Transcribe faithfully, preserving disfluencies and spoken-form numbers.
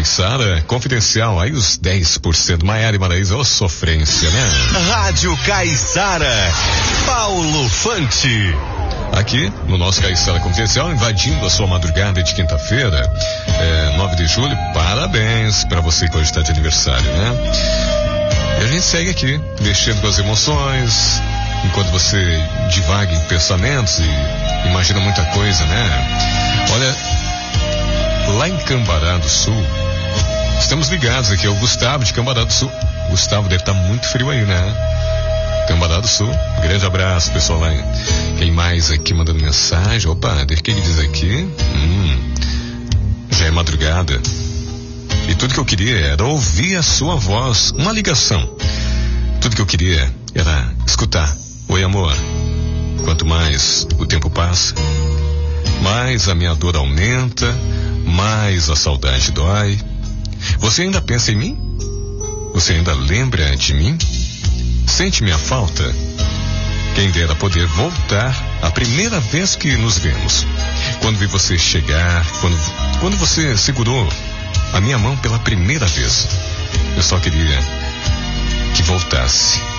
Caiçara, confidencial, aí os dez por cento. Maiara e Maraísa, ô sofrência, né? Rádio Caiçara, Paulo Fante. Aqui, no nosso Caiçara Confidencial, invadindo a sua madrugada de quinta-feira, é, nove de julho, parabéns pra você que hoje está de aniversário, né? E a gente segue aqui, mexendo com as emoções, enquanto você divaga em pensamentos e imagina muita coisa, né? Olha, lá em Cambará do Sul, estamos ligados aqui ao Gustavo de Cambará do Sul. Gustavo, deve estar muito frio aí, né? Cambará do Sul, grande abraço, pessoal lá. Quem mais aqui mandando mensagem? Opa, o que ele diz aqui? Hum, já é madrugada. E tudo que eu queria era ouvir a sua voz, uma ligação. Tudo que eu queria era escutar. Oi, amor. Quanto mais o tempo passa, mais a minha dor aumenta, mais a saudade dói. Você ainda pensa em mim? Você ainda lembra de mim? Sente minha falta? Quem dera poder voltar à primeira vez que nos vemos. Quando vi você chegar, quando, quando você segurou a minha mão pela primeira vez. Eu só queria que voltasse.